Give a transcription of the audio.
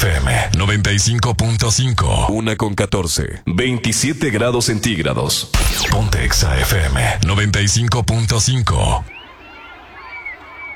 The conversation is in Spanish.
FM 95.5. 1:14. 27 grados centígrados. Ponte Exa FM 95.5.